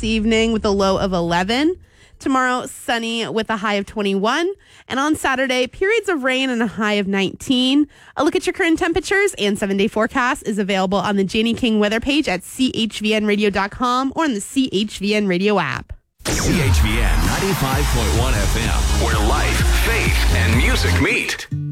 this evening with a low of 11. Tomorrow, sunny with a high of 21. And on Saturday, periods of rain and a high of 19. A look at your current temperatures and 7-day forecast is available on the Janie King weather page at chvnradio.com or on the CHVN radio app. CHVN 95.1 FM, where life, faith, and music meet.